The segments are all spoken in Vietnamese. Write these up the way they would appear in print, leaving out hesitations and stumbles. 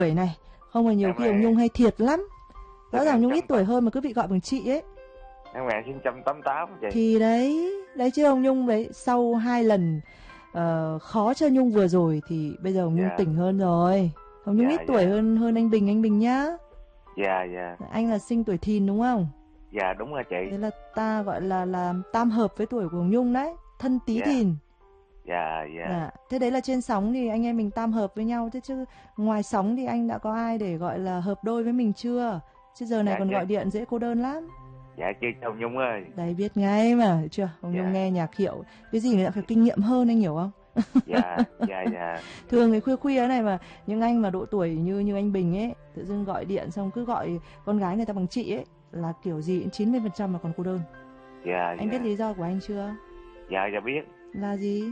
tuổi này. Không mà nhiều Em khi Hồng là Nhung hay thiệt lắm. Rõ em ràng Hồng Nhung ít 1988 tuổi hơn mà cứ bị gọi bằng chị ấy. em 1988 chị. Thì đấy chứ Hồng Nhung đấy, sau 2 lần khó cho Nhung vừa rồi thì bây giờ Hồng Nhung Dạ tỉnh hơn rồi. Hồng Nhung dạ ít tuổi dạ hơn anh Bình nhá. dạ dạ Anh là sinh tuổi Thìn đúng không? dạ đúng rồi chị. Thế là ta gọi là tam hợp với tuổi của Hồng Nhung đấy, thân Tý Dạ Thìn. dạ dạ Dạ. Thế đấy là trên sóng thì anh em mình tam hợp với nhau, thế chứ ngoài sóng thì anh đã có ai để gọi là hợp đôi với mình chưa? Chứ giờ này dạ còn chứ. gọi điện dễ cô đơn lắm. Dạ chứ Hồng Nhung ơi. Đấy biết ngay mà, thấy chưa? Hồng Nhung Dạ nghe nhạc hiệu, cái gì người ta phải kinh nghiệm hơn, anh hiểu không? dạ dạ dạ Thường cái khuya khuya này mà những anh mà độ tuổi như anh Bình ấy, tự dưng gọi điện xong cứ gọi con gái người ta bằng chị ấy là kiểu gì cũng 90% là còn cô đơn. dạ Anh biết dạ lý do của anh chưa? dạ dạ biết. Là gì?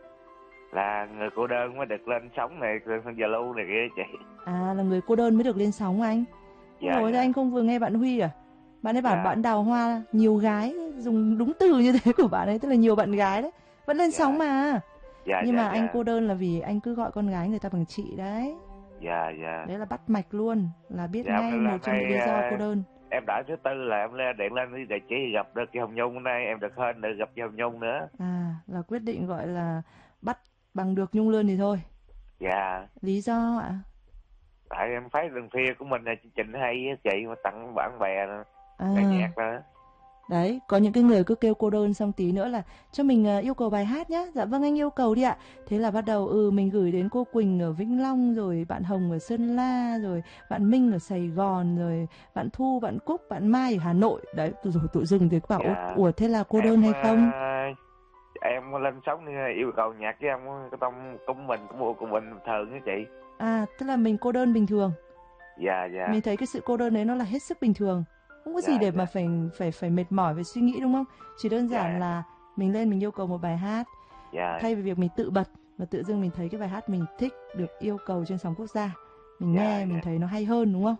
Là người cô đơn mới được lên sóng này, lên Zalo này kia chị. À là người cô đơn mới được lên sóng anh. Ôi Dạ dồi, thế dạ anh không vừa nghe bạn Huy à? Bạn ấy bảo dạ bạn Đào Hoa nhiều gái, dùng đúng từ như thế của bạn ấy, tức là nhiều bạn gái đấy, vẫn lên sóng dạ mà. dạ Nhưng dạ mà anh dạ cô đơn là vì anh cứ gọi con gái người ta bằng chị đấy. dạ dạ Đấy là bắt mạch luôn, là biết dạ em ngay lên một trong những lý do cô đây, đơn. em đã thứ tư là em lên điện lên đi địa chỉ gặp được chị Hồng Nhung. Hôm nay em được hên được gặp chị Hồng Nhung nữa. À là quyết định gọi là bắt bằng được Nhung Lươn thì thôi. Dạ Lý do ạ? tại em thấy đường phia của mình là chương trình hay á chị, mà tặng bạn bè nghe À nhạc nữa. đấy, có những cái người cứ kêu cô đơn xong tí nữa là cho mình yêu cầu bài hát nhá. Dạ vâng anh yêu cầu đi ạ. Thế là bắt đầu mình gửi đến cô Quỳnh ở Vĩnh Long, rồi bạn Hồng ở Sơn La, rồi bạn Minh ở Sài Gòn, rồi bạn Thu, bạn Cúc, bạn Mai ở Hà Nội. Đấy, rồi tự dưng thì bảo Dạ ủa thế là cô đơn em hay không? em lên sóng yêu cầu nhạc với em cái tông của mình thường á chị. À tức là mình cô đơn bình thường. Dạ dạ Mình thấy cái sự cô đơn đấy nó là hết sức bình thường. Không có gì dạ để mà dạ phải mệt mỏi, phải suy nghĩ đúng không? Chỉ đơn giản dạ là mình lên mình yêu cầu một bài hát, dạ thay vì việc mình tự bật và tự dưng mình thấy cái bài hát mình thích được yêu cầu trên sóng quốc gia, mình dạ nghe mình dạ thấy nó hay hơn đúng không?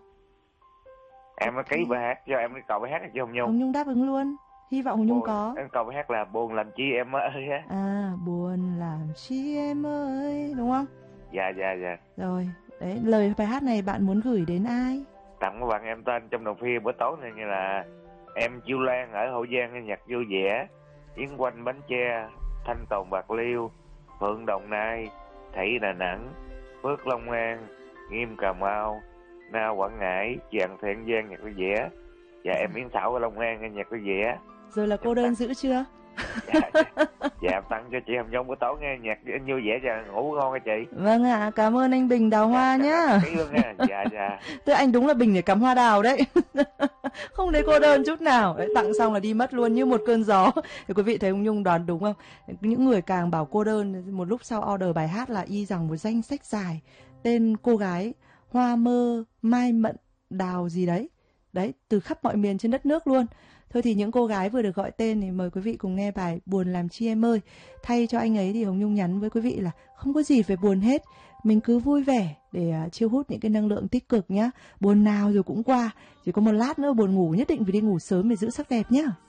em có ký Thế bài hát cho em, cái cầu bài hát cho Hồng Nhung. Hồng Nhung đáp ứng luôn, hy vọng Hồng Nhung Buồn, có. em cầu bài hát là buồn làm chi em ơi á. À buồn làm chi em ơi, đúng không? Dạ dạ dạ Rồi đấy, lời bài hát này bạn muốn gửi đến ai? tặng các bạn em tên trong đồng phia bữa tối này, như là em Chiêu Lan ở Hậu Giang nghe nhạc vui vẻ, Yến Quanh Bến Tre, Thanh Tùng Bạc Liêu, Phượng Đồng Nai, Thị Đà Nẵng, Phước Long An, Nghiêm Cà Mau, Na Quảng Ngãi, Tràng Thiện Giang nhạc vui vẻ, và em Yến Thảo ở Long An nghe nhạc vui vẻ. Rồi là Em cô đơn tặng dữ chưa? dạ, dạ em tặng cho chị Hồng Nhung bữa tối nghe nhạc vui vẻ và ngủ ngon nha chị. Vâng ạ, cảm ơn anh Bình Đào Dạ Hoa cảm ơn nhá. ký luôn nha. Dạ dạ Thế anh đúng là Bình để cắm hoa đào đấy. Không thấy cô đơn chút nào. Đấy, tặng xong là đi mất luôn như một cơn gió. Thì quý vị thấy ông Nhung đoán đúng không? Những người càng bảo cô đơn, một lúc sau order bài hát là y rằng một danh sách dài tên cô gái Hoa Mơ, Mai Mận, Đào gì đấy. Đấy, từ khắp mọi miền trên đất nước luôn. Thôi thì những cô gái vừa được gọi tên thì mời quý vị cùng nghe bài Buồn làm chi em ơi. Thay cho anh ấy thì Hồng Nhung nhắn với quý vị là không có gì phải buồn hết. Mình cứ vui vẻ để chiêu hút những cái năng lượng tích cực nhá. Buồn nào rồi cũng qua. Chỉ có một lát nữa buồn ngủ nhất định phải đi ngủ sớm để giữ sắc đẹp nhá.